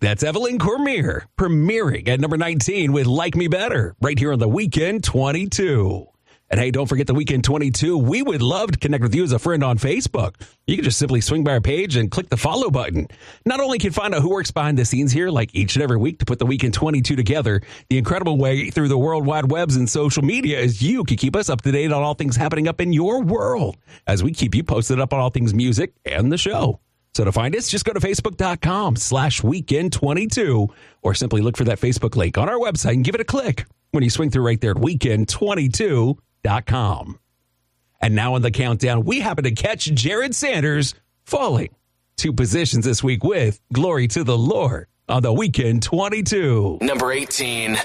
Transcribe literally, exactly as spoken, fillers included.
That's Evelyn Cormier, premiering at number nineteen with Like Me Better, right here on the Weekend twenty-two. And hey, don't forget the Weekend twenty-two. We would love to connect with you as a friend on Facebook. You can just simply swing by our page and click the follow button. Not only can you find out who works behind the scenes here, like each and every week to put the Weekend twenty-two together, the incredible way through the World Wide Webs and social media is you can keep us up to date on all things happening up in your world as we keep you posted up on all things music and the show. So to find us, just go to facebook.com slash weekend 22 or simply look for that Facebook link on our website and give it a click when you swing through right there at weekend twenty-two dot com. And now on the countdown, we happen to catch Jared Sanders falling two positions this week with Glory to the Lord on the Weekend twenty-two. Number eighteen.